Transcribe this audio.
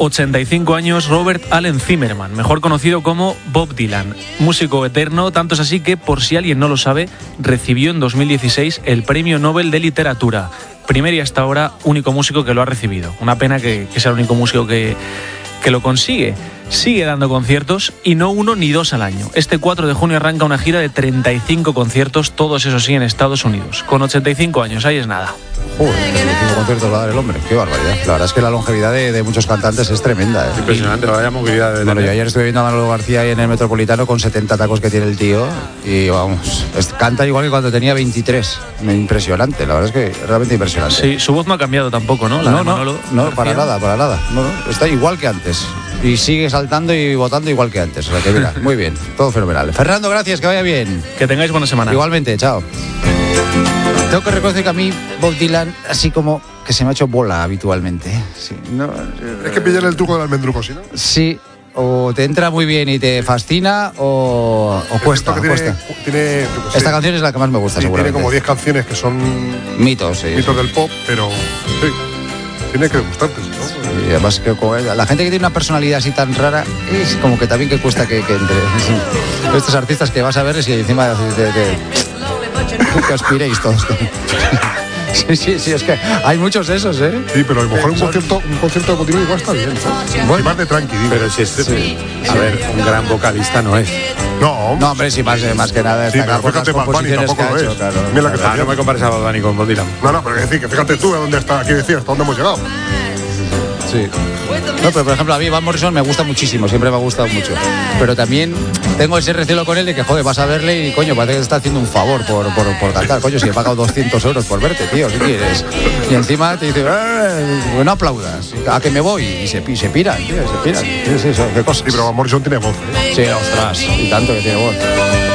85 años Robert Allen Zimmerman, mejor conocido como Bob Dylan, músico eterno, tanto es así que, por si alguien no lo sabe, recibió en 2016 el Premio Nobel de Literatura. Primer y hasta ahora único músico que lo ha recibido. Una pena que sea el único músico que lo consigue. Sigue dando conciertos y no uno ni dos al año. Este 4 de junio arranca una gira de 35 conciertos, todos esos sí en Estados Unidos. Con 85 años, ahí es nada. Joder, 35 conciertos va a dar el hombre, qué barbaridad. La verdad es que la longevidad de muchos cantantes es tremenda, ¿eh? Impresionante, vaya movilidad. Bueno, yo ayer estuve viendo a Manolo García ahí en el Metropolitano con 70 tacos que tiene el tío y vamos, canta igual que cuando tenía 23. Impresionante, la verdad es que realmente impresionante. Sí, su voz no ha cambiado tampoco, ¿no? No, para nada. No, está igual que antes y sigue saltando y votando igual que antes. O sea que mira, muy bien, todo fenomenal. Fernando, gracias, que vaya bien. Que tengáis buena semana. Igualmente, chao. Tengo que reconocer que a mí Bob Dylan así como que se me ha hecho bola habitualmente. Sí, no, es que pillar el truco del almendruco, ¿sí, no? Sí, o te entra muy bien y te fascina o cuesta. Esta canción es la que más me gusta, sí, seguramente. Tiene como 10 canciones que son mitos del pop, pero sí, tiene que gustarte, ¿no? Y además que la gente que tiene una personalidad así tan rara es como que también que cuesta que entre. Sí. Estos artistas que vas a verles y encima que os piréis todos. Sí, es que hay muchos de esos, ¿eh? Sí, pero a lo mejor un concierto de Motivos igual está bien, ¿sabes? Bueno, y más de tranqui, digo. Pero si a ver, un gran vocalista no es. No, hombre, sí, más que nada destacar por las composiciones que ha hecho, claro. Mira la que no me compares a Bad Bunny con Bob Dylan. No, pero es decir, que fíjate tú a dónde está, aquí decías, hasta dónde hemos llegado. Sí. No, pero por ejemplo, a mí Van Morrison me gusta muchísimo, siempre me ha gustado mucho. Pero también tengo ese recelo con él de que, joder, vas a verle y, coño, parece que te está haciendo un favor por cantar. Coño, si he pagado 200 euros por verte, tío, ¿qué quieres? Y encima te dice, no aplaudas, a que me voy. Y se piran, tío, se piran. Sí, qué cosas. Sí, pero Van Morrison tiene voz, ¿eh? Sí, ostras, y tanto que tiene voz.